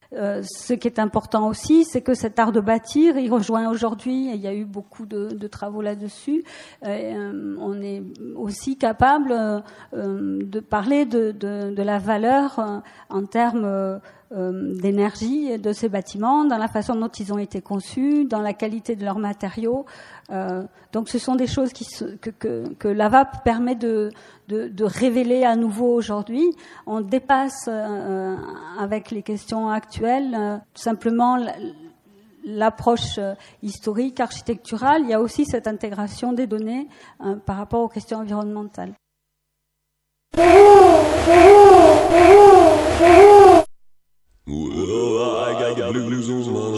Ce qui est important aussi, c'est que cet art de bâtir, il rejoint aujourd'hui, et il y a eu beaucoup de travaux là-dessus, on est aussi capable de parler de la valeur en termes d'énergie de ces bâtiments, dans la façon dont ils ont été conçus, dans la qualité de leurs matériaux. Donc ce sont des choses que l'AVAP permet de révéler à nouveau aujourd'hui. On dépasse avec les questions actuelles simplement l'approche historique, architecturale. Il y a aussi cette intégration des données par rapport aux questions environnementales.